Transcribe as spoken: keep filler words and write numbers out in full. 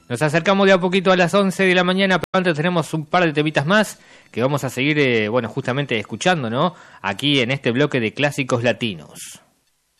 Nos acercamos de a poquito a las once de la mañana, pero antes tenemos un par de temitas más que vamos a seguir, eh, bueno, justamente escuchando, ¿no? Aquí en este bloque de clásicos latinos.